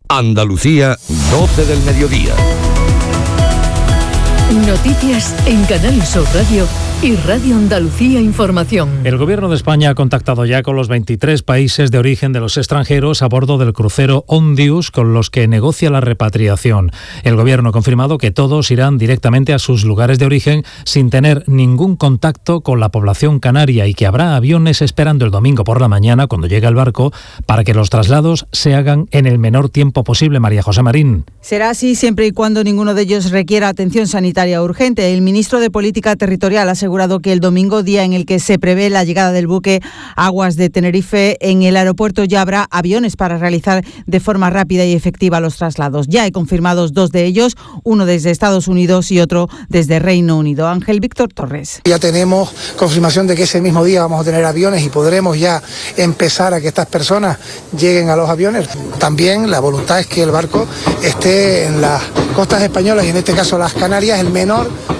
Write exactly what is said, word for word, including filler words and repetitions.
Andalucía, doce del mediodía. Noticias en Canal Sur Radio y Radio Andalucía Información. El Gobierno de España ha contactado ya con los veintitrés países de origen de los extranjeros a bordo del crucero Ondius con los que negocia la repatriación. El Gobierno ha confirmado que todos irán directamente a sus lugares de origen sin tener ningún contacto con la población canaria y que habrá aviones esperando el domingo por la mañana cuando llegue el barco para que los traslados se hagan en el menor tiempo posible. María José Marín. Será así siempre y cuando ninguno de ellos requiera atención sanitaria urgente. El ministro de Política Territorial ha asegurado que el domingo, día en el que se prevé la llegada del buque Aguas de Tenerife, en el aeropuerto ya habrá aviones para realizar de forma rápida y efectiva los traslados. Ya hay confirmados dos de ellos, uno desde Estados Unidos y otro desde Reino Unido. Ángel Víctor Torres. Ya tenemos confirmación de que ese mismo día vamos a tener aviones y podremos ya empezar a que estas personas lleguen a los aviones. También la voluntad es que el barco esté en las costas españolas y en este caso las Canarias el menor